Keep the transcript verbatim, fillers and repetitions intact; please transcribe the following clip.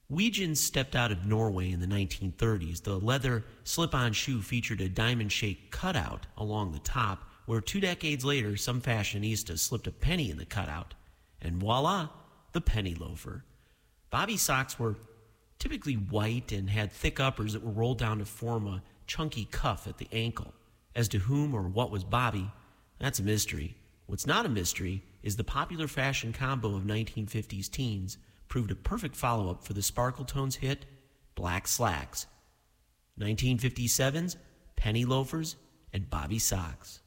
Weegens stepped out of Norway in the nineteen thirties. The leather slip-on shoe featured a diamond-shaped cutout along the top, where two decades later, some fashionistas slipped a penny in the cutout. And voila, the penny loafer. Bobby socks were typically white and had thick uppers that were rolled down to form a chunky cuff at the ankle. As to whom or what was Bobby, that's a mystery. What's not a mystery is the popular fashion combo of nineteen fifties teens proved a perfect follow-up for the Sparkletones hit Black Slacks. nineteen fifty-seven's Penny Loafers and Bobby Socks.